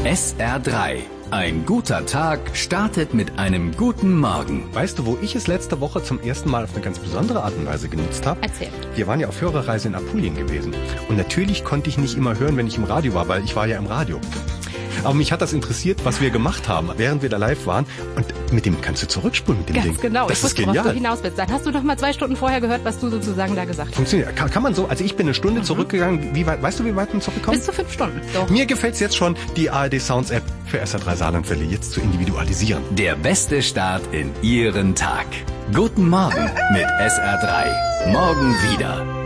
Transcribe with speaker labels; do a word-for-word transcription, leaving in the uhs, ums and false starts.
Speaker 1: S R drei. Ein guter Tag startet mit einem guten Morgen.
Speaker 2: Weißt du, wo ich es letzte Woche zum ersten Mal auf eine ganz besondere Art und Weise genutzt habe?
Speaker 3: Erzähl.
Speaker 2: Wir waren ja auf Hörerreise in Apulien gewesen. Und natürlich konnte ich nicht immer hören, wenn ich im Radio war, weil ich war ja im Radio. Aber mich hat das interessiert, was wir gemacht haben, während wir da live waren. Und mit dem kannst du zurückspulen, mit dem
Speaker 3: Ganz
Speaker 2: Ding.
Speaker 3: genau.
Speaker 2: Das
Speaker 3: ich
Speaker 2: ist
Speaker 3: wusste,
Speaker 2: genial.
Speaker 3: worauf du hinaus willst. Dann hast du doch mal zwei Stunden vorher gehört, was du sozusagen da gesagt hast.
Speaker 2: Funktioniert. Kann, kann man so, also ich bin eine Stunde mhm. zurückgegangen. Wie weit, weißt du, wie weit man zurückkommt?
Speaker 3: Bis zu fünf Stunden. Doch.
Speaker 2: Mir gefällt's jetzt schon, die A R D Sounds App für S R drei Saarlandwelle jetzt zu individualisieren.
Speaker 1: Der beste Start in Ihren Tag. Guten Morgen mit S R drei. Morgen wieder.